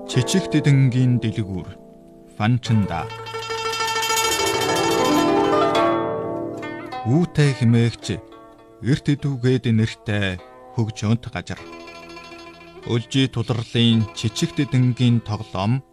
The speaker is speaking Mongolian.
Чичиг дэдэнгийн дэлгүүр Фанчанда үүтэй химээгч эрт идүүгээд нэртэй хөгжөөнт газар. Өлжи туларлын чичиг дэдэнгийн тоглоом